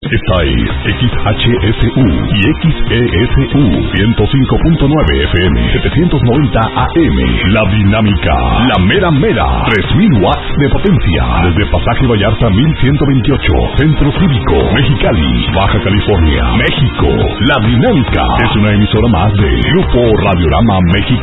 Esta es XHSU y XESU 105.9 FM, 790 AM. La Dinámica, la mera mera, 3000 watts de potencia. Desde Pasaje Vallarta 1128, Centro Cívico, Mexicali, Baja California, México. La Dinámica es una emisora más de Grupo Radiorama Mexicano.